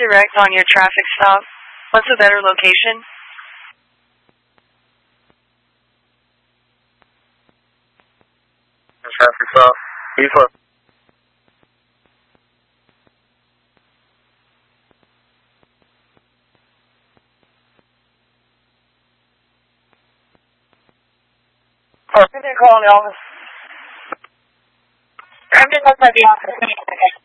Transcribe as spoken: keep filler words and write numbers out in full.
redirect on your traffic stop. What's a better location? Traffic stop. East left. Oh, give me a call in the office. I'm just outside the office.